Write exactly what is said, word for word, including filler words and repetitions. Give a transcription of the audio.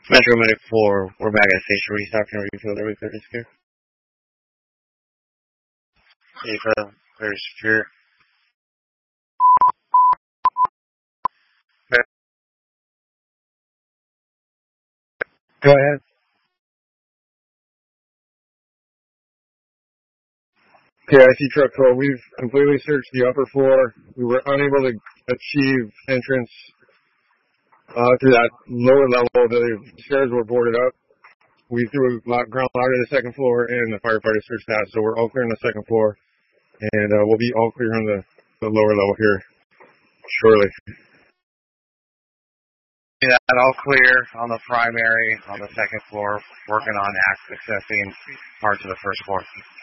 Metro Medic four, we're back at station restock and refill the refill is secure. Refill, clear secure. Go ahead. Okay, I see truck twelve. We've completely searched the upper floor. We were unable to achieve entrance uh, through that lower level. The stairs were boarded up. We threw a lot, ground ladder to the second floor, and the firefighters searched that. So we're all clear on the second floor, and uh, we'll be all clear on the, the lower level here shortly. Yeah, all clear on the primary, on the second floor, working on accessing parts of the first floor.